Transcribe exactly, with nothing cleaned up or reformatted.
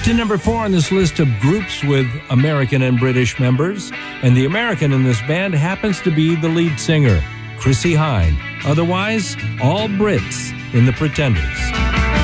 To number four on this list of groups with American and British members, and the American in this band happens to be the lead singer, Chrissie Hynde. Otherwise, all Brits in the Pretenders.